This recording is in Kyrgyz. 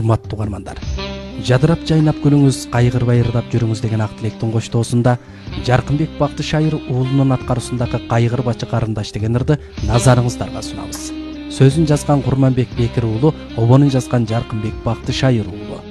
урматтуу угармандар, жадырап жайнап күлүңүз, кайгырбай ырдап жүрүңүз деген ак тилектин коштоосунда Жаркынбек Бактышайыр уулунун аткаруусундагы Кайгырбачы карындаш деген ырды назарыңыздарга сунабыз. Сөзүн жазган Курманбек Бекир уулу, обонун жазган Жаркынбек Бактышайыр уулу.